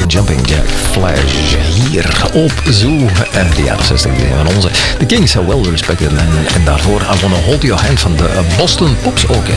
Jumping Jack Flash hier op Zoo. De jaren 60 van onze. The Kings are well respected. En daarvoor I Wanna Hold Your Hand van de Boston Pops Orchestra.